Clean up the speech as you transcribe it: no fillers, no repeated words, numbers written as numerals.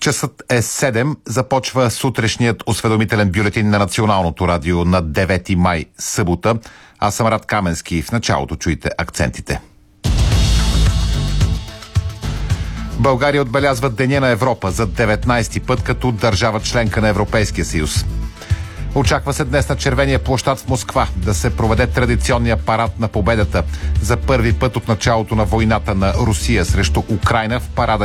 Часът е 7. Започва сутрешният осведомителен бюлетин на Националното радио на 9 май, събота. Аз съм Рад Каменски. В началото чуйте акцентите. България отбелязва Деня на Европа за 19-ти път като държава членка на Европейския съюз. Очаква се днес на Червения площад в Москва да се проведе традиционния парад на победата. За първи път от началото на войната на Русия срещу Украйна в парада